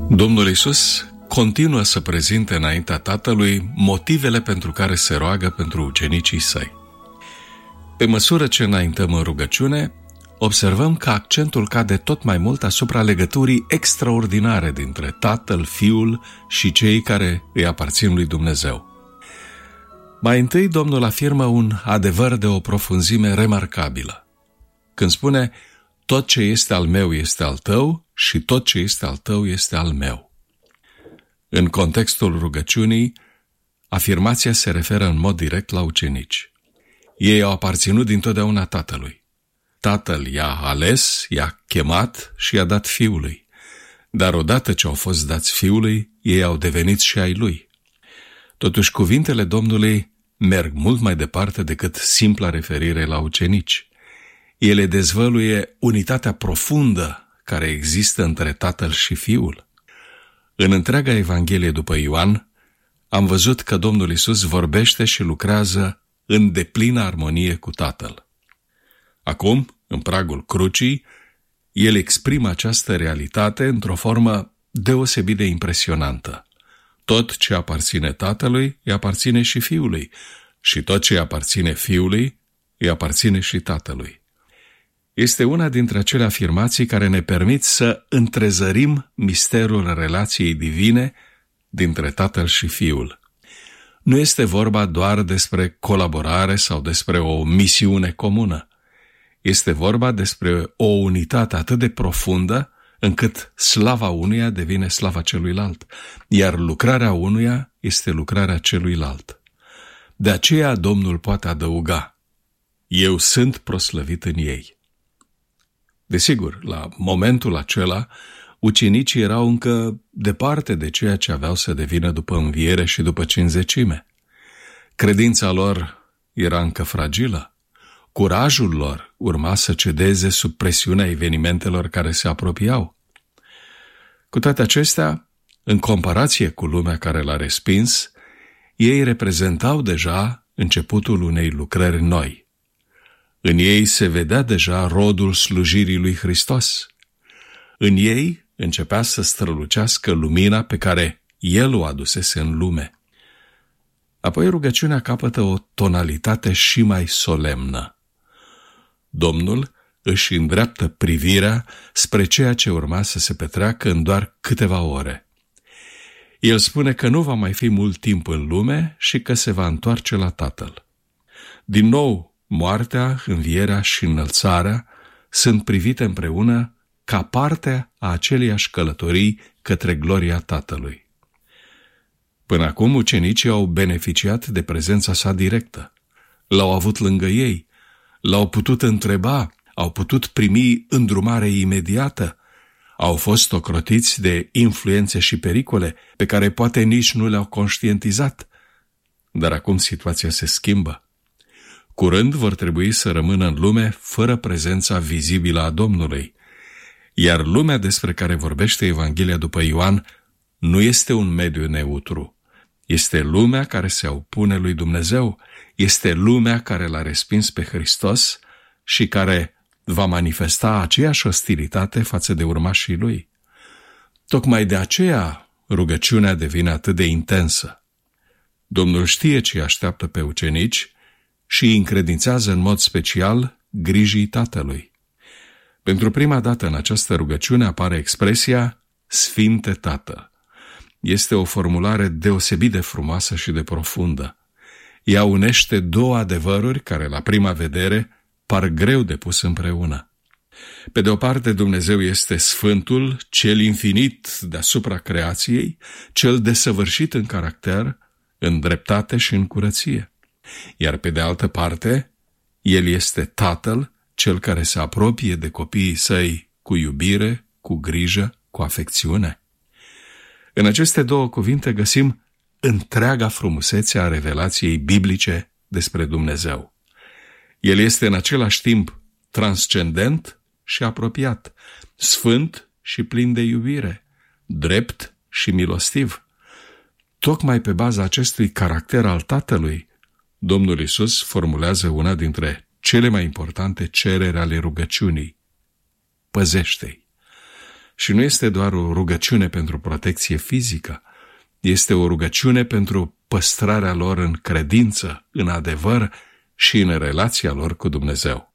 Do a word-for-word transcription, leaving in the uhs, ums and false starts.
Domnul Iisus continuă să prezinte înaintea Tatălui motivele pentru care se roagă pentru ucenicii săi. Pe măsură ce înaintăm în rugăciune, observăm că accentul cade tot mai mult asupra legăturii extraordinare dintre Tatăl, Fiul și cei care îi aparțin lui Dumnezeu. Mai întâi, Domnul afirmă un adevăr de o profunzime remarcabilă, când spune: tot ce este al meu este al tău și tot ce este al tău este al meu. În contextul rugăciunii, afirmația se referă în mod direct la ucenici. Ei au aparținut dintotdeauna Tatălui. Tatăl i-a ales, i-a chemat și i-a dat Fiului. Dar odată ce au fost dați Fiului, ei au devenit și ai Lui. Totuși, cuvintele Domnului merg mult mai departe decât simpla referire la ucenici. Ele dezvăluie unitatea profundă care există între Tatăl și Fiul. În întreaga Evanghelie după Ioan, am văzut că Domnul Iisus vorbește și lucrează în deplină armonie cu Tatăl. Acum, în pragul crucii, El exprimă această realitate într-o formă deosebit de impresionantă. Tot ce aparține Tatălui, îi aparține și Fiului, și tot ce aparține Fiului, îi aparține și Tatălui. Este una dintre acele afirmații care ne permit să întrezărim misterul relației divine dintre Tatăl și Fiul. Nu este vorba doar despre colaborare sau despre o misiune comună. Este vorba despre o unitate atât de profundă încât slava unuia devine slava celuilalt, iar lucrarea unuia este lucrarea celuilalt. De aceea Domnul poate adăuga: eu sunt proslăvit în ei. Desigur, la momentul acela, ucenicii erau încă departe de ceea ce aveau să devină după înviere și după cincizecime. Credința lor era încă fragilă. Curajul lor urma să cedeze sub presiunea evenimentelor care se apropiau. Cu toate acestea, în comparație cu lumea care l-a respins, ei reprezentau deja începutul unei lucrări noi. În ei se vedea deja rodul slujirii lui Hristos. În ei începea să strălucească lumina pe care El o adusese în lume. Apoi rugăciunea capătă o tonalitate și mai solemnă. Domnul își îndreaptă privirea spre ceea ce urma să se petreacă în doar câteva ore. El spune că nu va mai fi mult timp în lume și că se va întoarce la Tatăl. Din nou, moartea, învierea și înălțarea sunt privite împreună ca parte a aceleiași călătorii către gloria Tatălui. Până acum, ucenicii au beneficiat de prezența sa directă. L-au avut lângă ei, l-au putut întreba, au putut primi îndrumare imediată, au fost ocrotiți de influențe și pericole pe care poate nici nu le-au conștientizat. Dar acum situația se schimbă. Curând vor trebui să rămână în lume fără prezența vizibilă a Domnului, iar lumea despre care vorbește Evanghelia după Ioan nu este un mediu neutru. Este lumea care se opune lui Dumnezeu, este lumea care l-a respins pe Hristos și care va manifesta aceeași ostilitate față de urmașii lui. Tocmai de aceea rugăciunea devine atât de intensă. Domnul știe ce așteaptă pe ucenici și îi încredințează în mod special grijii Tatălui. Pentru prima dată în această rugăciune apare expresia Sfinte Tată. Este o formulare deosebit de frumoasă și de profundă. Ea unește două adevăruri care, la prima vedere, par greu de pus împreună. Pe de o parte, Dumnezeu este Sfântul, Cel infinit deasupra creației, Cel desăvârșit în caracter, în dreptate și în curăție. Iar pe de altă parte, El este Tatăl, Cel care se apropie de copiii săi cu iubire, cu grijă, cu afecțiune. În aceste două cuvinte găsim întreaga frumusețe a revelației biblice despre Dumnezeu. El este în același timp transcendent și apropiat, sfânt și plin de iubire, drept și milostiv. Tocmai pe baza acestui caracter al Tatălui, Domnul Iisus formulează una dintre cele mai importante cereri ale rugăciunii: păzește-i. Și nu este doar o rugăciune pentru protecție fizică, este o rugăciune pentru păstrarea lor în credință, în adevăr și în relația lor cu Dumnezeu.